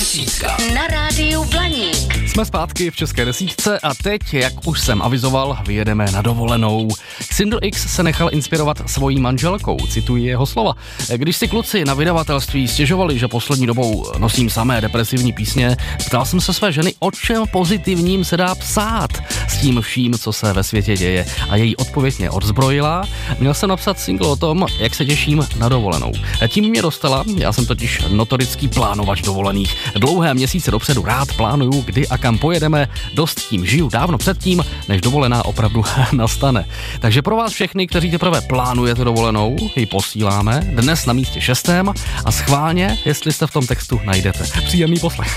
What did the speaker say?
Desítka na rádiu Blaník. Jsme zpátky v České desítce a teď, jak už jsem avizoval, vyjedeme na dovolenou. Xindl X se nechal inspirovat svojí manželkou, cituji jeho slova. Když si kluci na vydavatelství stěžovali, že poslední dobou nosím samé depresivní písně, ptal jsem se své ženy, o čem pozitivním se dá psát s tím vším, co se ve světě děje. A její odpověď mě odzbrojila. Měl jsem napsat single o tom, jak se těším na dovolenou. Tím mě dostala, já jsem totiž notorický plánovač dovolených. Dlouhé měsíce dopředu rád plánuju, kdy a kam pojedeme, dost tím žiju dávno předtím, než dovolená opravdu nastane. Takže pro vás všechny, kteří teprve plánujete dovolenou, ji posíláme dnes na místě 6. a schválně, jestli jste v tom textu najdete. Příjemný poslech.